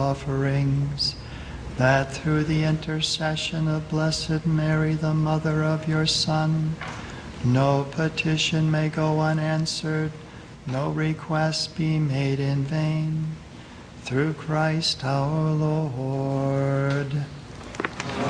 offerings, that through the intercession of Blessed Mary, the Mother of your Son, no petition may go unanswered, no request be made in vain. Through Christ our Lord.